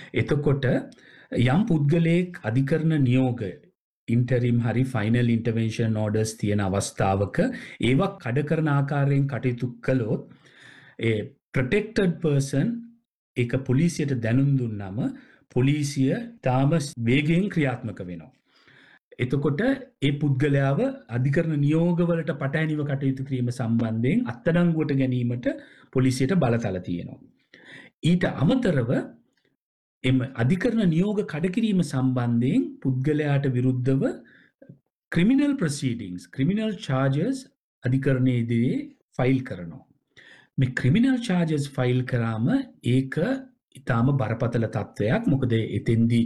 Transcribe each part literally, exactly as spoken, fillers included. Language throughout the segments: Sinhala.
එතකොට යම් පුද්ගලයෙක් අධිකරණ නියෝග ඉන්ටරිම් හරි ෆයිනල් ඉන්ටර්වෙන්ෂන් ඕඩර්ස් තියෙන අවස්ථාවක ඒවා කඩ කරන ආකාරයෙන් කටයුතු කළොත් ඒ ප්‍රොටෙක්ටඩ් පර්සන් ඒක පොලිසියට දැනුම් දුන්නම පොලිසිය තාම වේගයෙන් ක්‍රියාත්මක වෙනවා. එතකොට ඒ පුද්ගලයාව අධිකරණ නියෝගවලට පටහැනිව කටයුතු කිරීම සම්බන්ධයෙන් අත්අඩංගුවට ගැනීමට පොලිසියට බලතල තියෙනවා. ඊට අමතරව එම අධිකරණ නියෝග කඩකිරීම සම්බන්ධයෙන් පුද්ගලයාට විරුද්ධව ක්‍රිමිනල් ප්‍රොසීඩින්ග්ස් ක්‍රිමිනල් චාර්ජස් අධිකරණයේ ඉදිරියේ ෆයිල් කරනවා. මේ ක්‍රිමිනල් චාර්ජස් ෆයිල් කරාම ඒක ඉතාම බරපතල තත්ත්වයක්. මොකද එතෙන්දී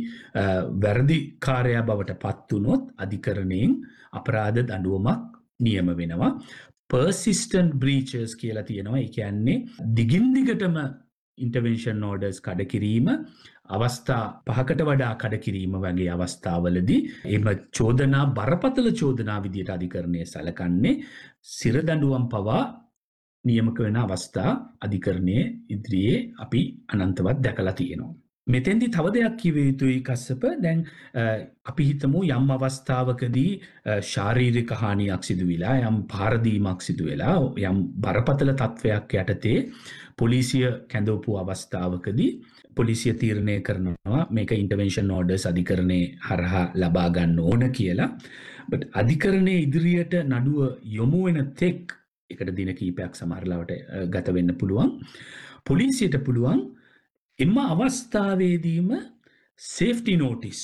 වැරදිකාරයා බවට පත් වුණොත් අධිකරණයෙන් අපරාධ දඬුවමක් නියම වෙනවා. persistent breaches කියලා තියෙනවා. ඒ කියන්නේ දිගින් දිගටම ඉන්ටර්වෙන්ෂන් ඕඩර්ස් කඩ කිරීම අවස්ථා පහකට වඩා කඩ කිරීම වගේ අවස්ථාවලදී එම චෝදනා බරපතල චෝදනා විදියට අධිකරණය සැලකන්නේ සිර දඬුවම් පවා නියමක වෙන අවස්ථා අධිකරණයේ ඉදිරියේ අපි අනන්තවත් දැකලා තියෙනවා. මෙතෙන්දි තව දෙයක් කිව යුතුයි කස්සප. දැන් අපි හිතමු යම් අවස්ථාවකදී ශාරීරික හානියක් සිදු වෙලා යම් පාරදීමක් සිදු වෙලා යම් බරපතල තත්වයක් යටතේ පොලිසිය කැඳවපු අවස්ථාවකදී පොලිසිය තීරණය කරනවා මේක ඉන්ටර්වෙන්ෂන් ඕඩර්ස් අධිකරණයේ හරහා ලබා ගන්න ඕන කියලා. බට් අධිකරණයේ ඉදිරියට නඩුව යොමු වෙන තෙක් එකට දින කීපයක් සමහරලාවට ගත වෙන්න පුළුවන්. පොලිසියට පුළුවන් එම අවස්ථාවේදීම සේෆ්ටි නෝටිස්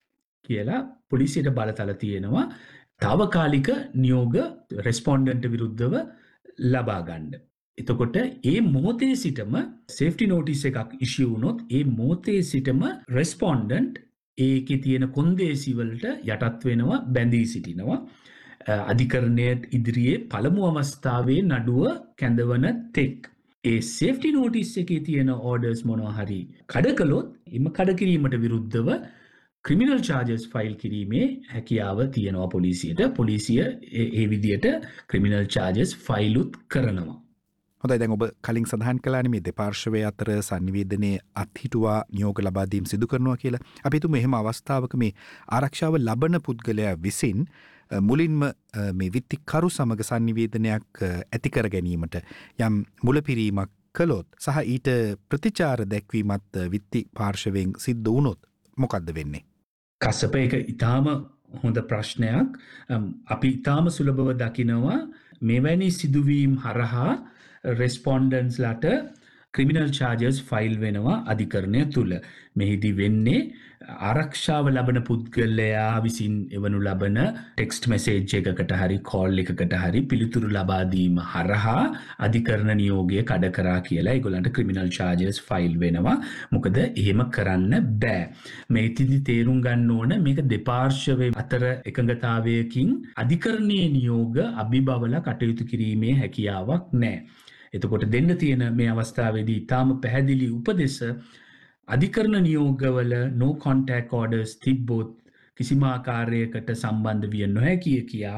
කියලා පොලිසියට බලතල තියෙනවා తాවකාලික නියෝග රෙස්පොන්ඩන්ට් විරුද්ධව ලබා ගන්න. එතකොට ඒ මොහොතේ සිටම සේෆ්ටි නෝටිස් එකක් ඉෂියු වුණොත් ඒ මොහොතේ සිටම රෙස්පොන්ඩන්ට් ඒකේ තියෙන කොන්දේසි වලට යටත් වෙනවා, බැඳී සිටිනවා. අධිකරණයේ ඉදිරියේ පළමු අවස්ථාවේ නඩුව කැඳවන තෙක් ඒ සේෆ්ටි නෝටිස් එකේ තියෙන ඕඩර්ස් මොනවා හරි කඩ කළොත් එම කඩ කිරීමට විරුද්ධව ක්‍රිමිනල් චාර්ජස් ෆයිල් කිරීමේ හැකියාව තියෙනවා පොලිසියට. පොලිසිය ඒ විදියට ක්‍රිමිනල් චාර්ජස් ෆයිලුත් කරනවා. හොඳයි, දැන් ඔබ කලින් සඳහන් කළානේ මේ දෙපාර්ශ්වය අතර සංනිවේදනයේ අත්හිටුවා නියෝග ලබා දීම සිදු කරනවා කියලා. අපි හිතමු එහෙම අවස්ථාවක මේ ආරක්ෂාව ලබන පුද්ගලයා විසින් මුලින්ම මේ විත්තිකරු සමග සංනිවේදනයක් ඇති කර ගැනීමට යම් මුලපිරීමක් කළොත් සහ ඊට ප්‍රතිචාර දැක්වීමත් විත්ති පාර්ශවයෙන් සිද්ධ වුණොත් මොකද්ද වෙන්නේ? කස්සප, ඒක ඊටාම හොඳ ප්‍රශ්නයක්. අපි ඊටාම සුලභව දකිනවා මෙවැනි සිදුවීම් හරහා රෙස්පොන්ඩන්ට්ස්ලාට ක්‍රිමිනල් චාර්ජස් ෆයිල් වෙනවා අධිකරණය තුල. මෙහිදී වෙන්නේ ආරක්ෂාව ලබන පුද්ගලයා විසින් එවනු ලබන ටෙක්ස්ට් මෙසේජ් එකකට හරි කෝල් එකකට හරි පිළිතුරු ලබා දීම හරහා අධිකරණ නියෝගය කඩ කරා කියලා ඒගොල්ලන්ට ක්‍රිමිනල් චාර්ජස් ෆයිල් වෙනවා. මොකද එහෙම කරන්න බෑ. මේකෙදි තේරුම් ගන්න ඕන මේක දෙපාර්ශ්වයේ අතර එකඟතාවයකින් අධිකරණයේ නියෝග අභිබවලා කටයුතු කිරීමේ හැකියාවක් නැහැ. එතකොට දෙන්න තියෙන මේ අවස්ථාවේදී තාම පැහැදිලි උපදෙස් අධිකරණ නියෝගවල no contact orders තිබ්බොත් කිසිම ආකාරයකට සම්බන්ධ විය නොහැකිය කියා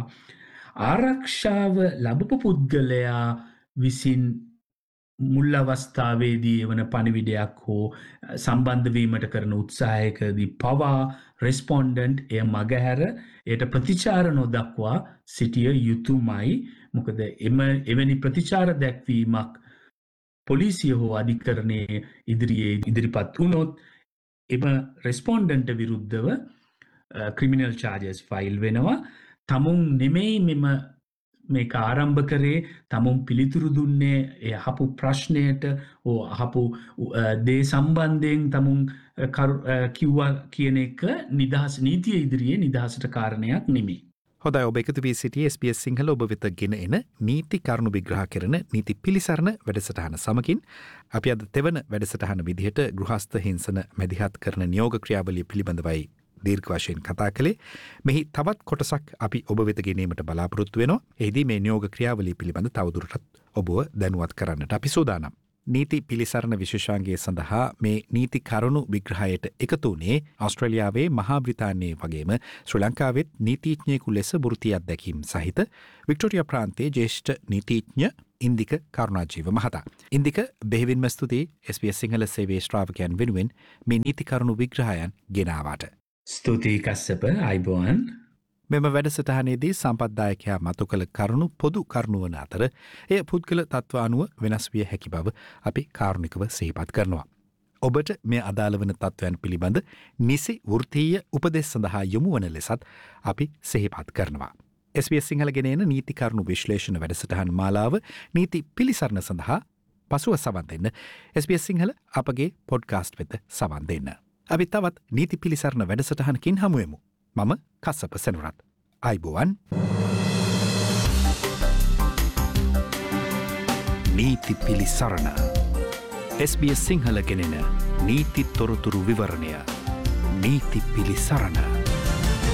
ආරක්ෂාව ලැබපු පුද්ගලයා විසින් මුල් අවස්ථාවේදී එවන පණිවිඩයක් හෝ සම්බන්ධ වීමට කරන උත්සාහයකදී පවා රෙස්පොන්ඩන්ට් එය මගහැර එයට ප්‍රතිචාර නොදක්වා සිටිය යුතුමයි. මොකද එම එවැනි ප්‍රතිචාර දැක්වීමක් පොලිසිය හෝ අධිකරණයේ ඉදිරියේ ඉදිරිපත් වුණොත් එම රෙස්පොන්ඩන්ට් විරුද්ධව ක්‍රිමිනල් චාර්ජස් ෆයිල් වෙනවා. තමුන් නෙමෙයි මෙම මේක ආරම්භ කරේ, තමුන් පිළිතුරු දුන්නේ ඒ අහපු ප්‍රශ්නයට හෝ අහපු දේ සම්බන්ධයෙන් තමුන් කිව්වා කියන එක නිදහස් නීතිය ඉදිරියේ නිදහසට කාරණයක් නෙමෙයි. හොඳයි, ඔබ එකතු වී සිටියේ එස් බී එස් සිංහල ඔබ වෙත ගෙන එන නීති කරුණු විග්‍රහ කරන නීති පිළිසරණ වැඩසටහන සමගින් අපි අද තෙවන වැඩසටහන විදිහට ගෘහස්ත හිංසන මැදිහත් කරන නියෝග ක්‍රියාවලිය පිළිබඳවයි දීර්ඝ වශයෙන් කතා කළේ. මෙහි තවත් කොටසක් අපි ඔබ වෙත ගෙනීමට බලාපොරොත්තු වෙනවා. එහිදී මේ නියෝග ක්‍රියාවලිය පිළිබඳ තවදුරටත් ඔබව දැනුවත් කරන්නට අපි සූදානම්. නීති පිළිසරණ විශේෂාංගය සඳහා මේ නීති කරුණු විග්‍රහයට එකතු වුණේ ඔස්ට්‍රේලියාවේ මහා බ්‍රිතාන්‍යයේ වගේම ශ්‍රී ලංකාවෙත් නීතිඥයෙකු ලෙස වෘත්ති අත්දැකීම් සහිත වික්ටෝරියා ප්‍රාන්තයේ ජ්‍යෙෂ්ඨ නීතිඥ ඉන්දික කරුණාජීව මහතා. ඉන්දික බෙහෙවින්ම ස්තුතියි එස් බී එස් සිංහල සේවයේ ශ්‍රාවකයන් වෙනුවෙන් මේ නීති කරුණු විග්‍රහයන් ගෙනාවාට. ස්තුතියි කස්සප අයිබෝන්. මෙම වැඩසටහනේදී සම්පත්දායකයා මතු කළ කරුණු පොදු කරුණු වන අතර එය පුද්ගල තත්ත්ව අනුව වෙනස් විය හැකි බව අපි කාරුණිකව සිහිපත් කරනවා. ඔබට මේ අදාළ වන තත්ත්වයන් පිළිබඳ නිසි වෘත්තීය උපදෙස් සඳහා යොමු වන ලෙසත් අපි සිහිපත් කරනවා. එස් බී එස් සිංහල ගෙනෙන නීති කරුණු විශ්ලේෂණ වැඩසටහන් මාලාව නීති පිළිසරණ සඳහා පසුව සවන් දෙන්න එස් බී එස් සිංහල අපගේ පොඩ්කාස්ට් වෙත සවන් දෙන්න. අපි තවත් නීති පිළිසරණ වැඩසටහනකින් හමුවෙමු. මම කස්සප සෙනුරත්. අයිබෝවන්. නීති පිළිසරණ එස් බී එස් සිංහල ගෙනෙන නීති තොරතුරු විවරණය. නීති පිළිසරණ.